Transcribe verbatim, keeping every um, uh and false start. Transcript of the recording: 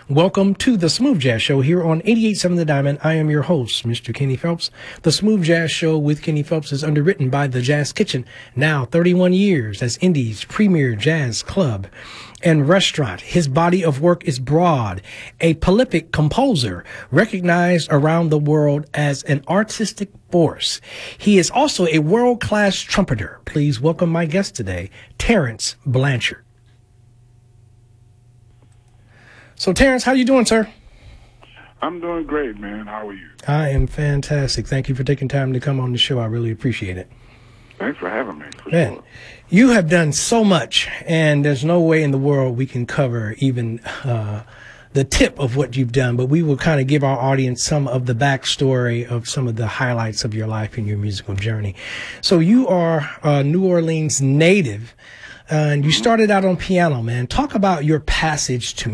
Welcome to the Smooth Jazz Show here on eighty-eight point seven The Diamond. I am your host, Mister Kenny Phelps. The Smooth Jazz Show with Kenny Phelps is underwritten by The Jazz Kitchen, now thirty-one years as Indy's premier jazz club and restaurant. His body of work is broad, a prolific composer recognized around the world as an artistic force. He is also a world-class trumpeter. Please welcome my guest today, Terrence Blanchard. So, Terrence, how you doing, sir? I'm doing great, man. How are you? I am fantastic. Thank you for taking time to come on the show. I really appreciate it. Thanks for having me. For Man, sure. You have done so much, and there's no way in the world we can cover even uh, the tip of what you've done, but we will kind of give our audience some of the backstory of some of the highlights of your life and your musical journey. So you are a New Orleans native, uh, and you started out on piano, man. Talk about your passage to